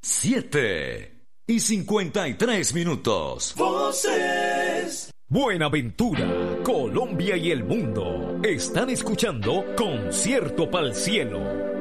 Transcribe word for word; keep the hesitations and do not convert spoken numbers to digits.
siete y cincuenta y tres minutos. Voces. Buenaventura, Colombia y el mundo están escuchando Concierto Pa'l Cielo.